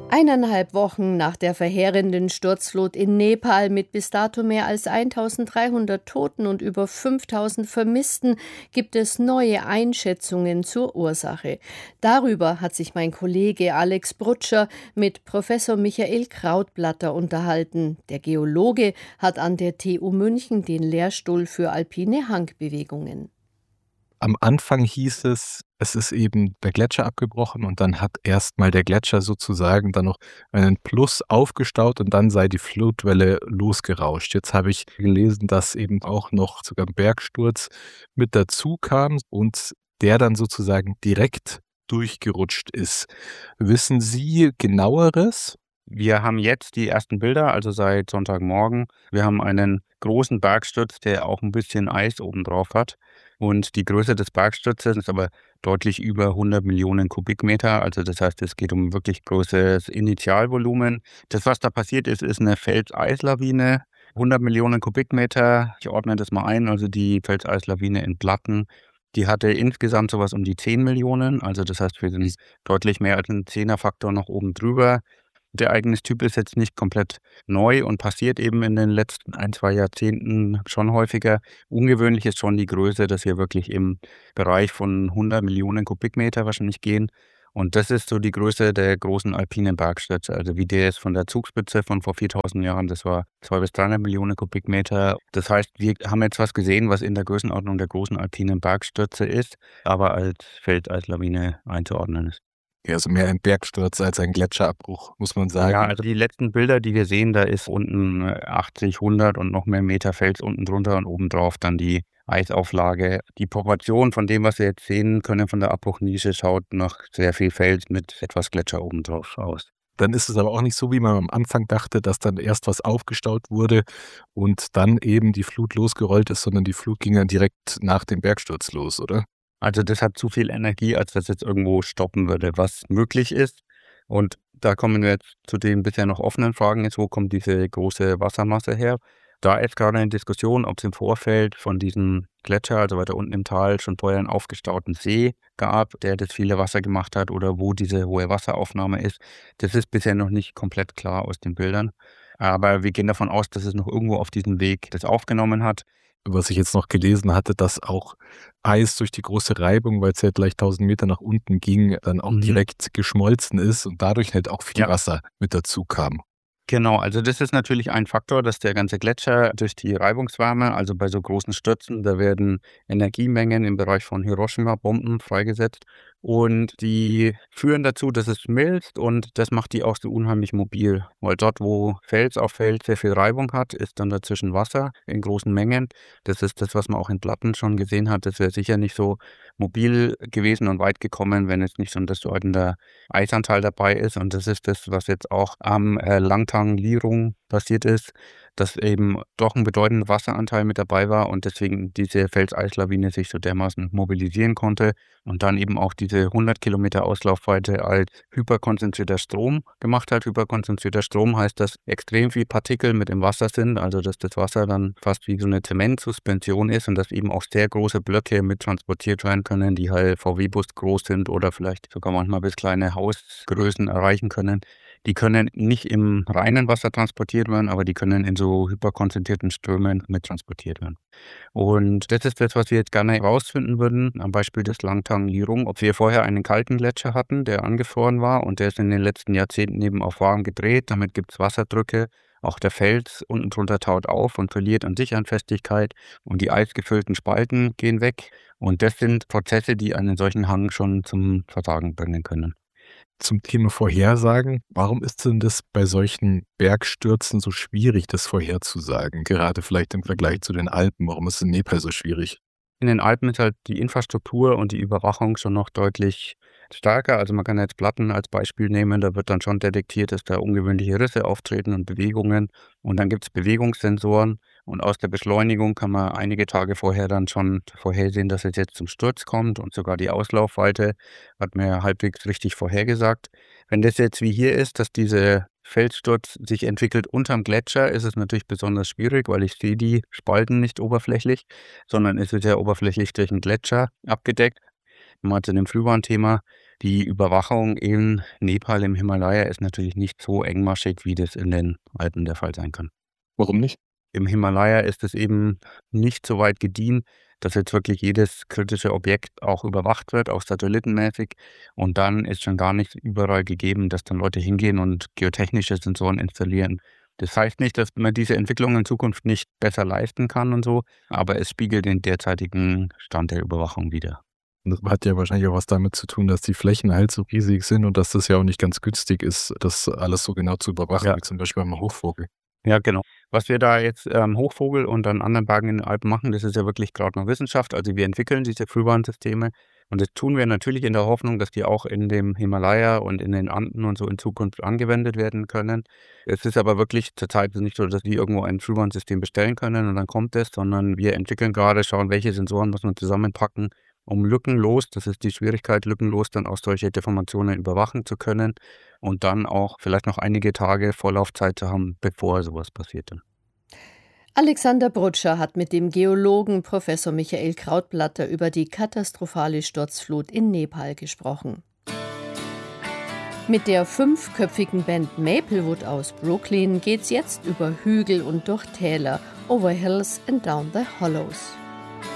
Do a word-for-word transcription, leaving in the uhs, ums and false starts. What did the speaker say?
Eineinhalb Wochen nach der verheerenden Sturzflut in Nepal mit bis dato mehr als eintausenddreihundert Toten und über fünftausend Vermissten gibt es neue Einschätzungen zur Ursache. Darüber hat sich mein Kollege Alex Brutscher mit Professor Michael Krautblatter unterhalten. Der Geologe hat an der T U München den Lehrstuhl für alpine Hangbewegungen. Am Anfang hieß es, es ist eben der Gletscher abgebrochen und dann hat erstmal der Gletscher sozusagen dann noch einen Plus aufgestaut und dann sei die Flutwelle losgerauscht. Jetzt habe ich gelesen, dass eben auch noch sogar ein Bergsturz mit dazu kam und der dann sozusagen direkt durchgerutscht ist. Wissen Sie genaueres? Wir haben jetzt die ersten Bilder, also seit Sonntagmorgen. Wir haben einen großen Bergsturz, der auch ein bisschen Eis oben drauf hat. Und die Größe des Bergsturzes ist aber deutlich über hundert Millionen Kubikmeter. Also das heißt, es geht um wirklich großes Initialvolumen. Das, was da passiert ist, ist eine Felseislawine. hundert Millionen Kubikmeter, ich ordne das mal ein, also die Felseislawine in Platten. Die hatte insgesamt sowas um die zehn Millionen. Also das heißt, wir sind deutlich mehr als ein Zehnerfaktor noch oben drüber. Der Ereignistyp ist jetzt nicht komplett neu und passiert eben in den letzten ein, zwei Jahrzehnten schon häufiger. Ungewöhnlich ist schon die Größe, dass wir wirklich im Bereich von hundert Millionen Kubikmeter wahrscheinlich gehen. Und das ist so die Größe der großen alpinen Bergstürze. Also wie der ist von der Zugspitze von vor viertausend Jahren, das war zweihundert bis dreihundert Millionen Kubikmeter. Das heißt, wir haben jetzt was gesehen, was in der Größenordnung der großen alpinen Bergstürze ist, aber als Feldeislawine einzuordnen ist. Also mehr ein Bergsturz als ein Gletscherabbruch, muss man sagen. Ja, also die letzten Bilder, die wir sehen, da ist unten achtzig, hundert und noch mehr Meter Fels unten drunter und obendrauf dann die Eisauflage. Die Proportion von dem, was wir jetzt sehen können von der Abbruchnische, schaut nach sehr viel Fels mit etwas Gletscher obendrauf aus. Dann ist es aber auch nicht so, wie man am Anfang dachte, dass dann erst was aufgestaut wurde und dann eben die Flut losgerollt ist, sondern die Flut ging dann direkt nach dem Bergsturz los, oder? Also das hat zu viel Energie, als dass jetzt irgendwo stoppen würde, was möglich ist. Und da kommen wir jetzt zu den bisher noch offenen Fragen, jetzt, wo kommt diese große Wassermasse her? Da ist gerade eine Diskussion, ob es im Vorfeld von diesem Gletscher, also weiter unten im Tal, schon vorher einen aufgestauten See gab, der das viele Wasser gemacht hat oder wo diese hohe Wasseraufnahme ist. Das ist bisher noch nicht komplett klar aus den Bildern. Aber wir gehen davon aus, dass es noch irgendwo auf diesem Weg das aufgenommen hat. Was ich jetzt noch gelesen hatte, dass auch Eis durch die große Reibung, weil es ja gleich tausend Meter nach unten ging, dann auch mhm. direkt geschmolzen ist und dadurch halt auch viel ja. Wasser mit dazu kam. Genau, also das ist natürlich ein Faktor, dass der ganze Gletscher durch die Reibungswärme, also bei so großen Stürzen, da werden Energiemengen im Bereich von Hiroshima-Bomben freigesetzt und die führen dazu, dass es schmilzt und das macht die auch so unheimlich mobil, weil dort, wo Fels auf Fels sehr viel Reibung hat, ist dann dazwischen Wasser in großen Mengen. Das ist das, was man auch in Platten schon gesehen hat. Das wäre sicher nicht so mobil gewesen und weit gekommen, wenn jetzt nicht so ein bedeutender Eisanteil dabei ist. Und das ist das, was jetzt auch am äh, Langtang-Lirung passiert ist, dass eben doch ein bedeutender Wasseranteil mit dabei war und deswegen diese Felseislawine sich so dermaßen mobilisieren konnte und dann eben auch diese hundert Kilometer Auslaufweite als hyperkonzentrierter Strom gemacht hat. Hyperkonzentrierter Strom heißt, dass extrem viel Partikel mit im Wasser sind, also dass das Wasser dann fast wie so eine Zementsuspension ist und dass eben auch sehr große Blöcke mit transportiert werden können, die halt V W-Bus groß sind oder vielleicht sogar manchmal bis kleine Hausgrößen erreichen können. Die können nicht im reinen Wasser transportiert werden, aber die können in so hyperkonzentrierten Strömen mit transportiert werden. Und das ist das, was wir jetzt gerne herausfinden würden, am Beispiel des Langtang-Lirung, ob wir vorher einen kalten Gletscher hatten, der angefroren war und der ist in den letzten Jahrzehnten eben auf warm gedreht. Damit gibt es Wasserdrücke. Auch der Fels unten drunter taut auf und verliert an sich an Festigkeit und die eisgefüllten Spalten gehen weg. Und das sind Prozesse, die einen solchen Hang schon zum Versagen bringen können. Zum Thema Vorhersagen, warum ist denn das bei solchen Bergstürzen so schwierig, das vorherzusagen? Gerade vielleicht im Vergleich zu den Alpen, warum ist es in Nepal so schwierig? In den Alpen ist halt die Infrastruktur und die Überwachung schon noch deutlich stärker. Also man kann jetzt Platten als Beispiel nehmen, da wird dann schon detektiert, dass da ungewöhnliche Risse auftreten und Bewegungen. Und dann gibt es Bewegungssensoren und aus der Beschleunigung kann man einige Tage vorher dann schon vorhersehen, dass es jetzt zum Sturz kommt und sogar die Auslaufweite hat man ja halbwegs richtig vorhergesagt. Wenn das jetzt wie hier ist, dass diese Felssturz sich entwickelt unterm Gletscher, ist es natürlich besonders schwierig, weil ich sehe die Spalten nicht oberflächlich, sondern es wird ja oberflächlich durch einen Gletscher abgedeckt. Mal zu dem Frühwarnthema. Die Überwachung in Nepal im Himalaya ist natürlich nicht so engmaschig, wie das in den Alpen der Fall sein kann. Warum nicht? Im Himalaya ist es eben nicht so weit gediehen, dass jetzt wirklich jedes kritische Objekt auch überwacht wird, auch satellitenmäßig. Und dann ist schon gar nicht überall gegeben, dass dann Leute hingehen und geotechnische Sensoren installieren. Das heißt nicht, dass man diese Entwicklung in Zukunft nicht besser leisten kann und so, aber es spiegelt den derzeitigen Stand der Überwachung wider. Das hat ja wahrscheinlich auch was damit zu tun, dass die Flächen halt so riesig sind und dass das ja auch nicht ganz günstig ist, das alles so genau zu überwachen, Ja. wie zum Beispiel beim Hochvogel. Ja, genau. Was wir da jetzt am ähm, Hochvogel und an anderen Bergen in den Alpen machen, das ist ja wirklich gerade noch Wissenschaft. Also wir entwickeln diese Frühwarnsysteme und das tun wir natürlich in der Hoffnung, dass die auch in dem Himalaya und in den Anden und so in Zukunft angewendet werden können. Es ist aber wirklich zurzeit nicht so, dass wir irgendwo ein Frühwarnsystem bestellen können und dann kommt es, sondern wir entwickeln gerade, schauen, welche Sensoren muss man zusammenpacken, um lückenlos, das ist die Schwierigkeit, lückenlos dann auch solche Deformationen überwachen zu können und dann auch vielleicht noch einige Tage Vorlaufzeit zu haben, bevor sowas passiert. Alexander Brutscher hat mit dem Geologen Professor Michael Krautblatter über die katastrophale Sturzflut in Nepal gesprochen. Mit der fünfköpfigen Band Maplewood aus Brooklyn geht's jetzt über Hügel und durch Täler, over hills and down the hollows.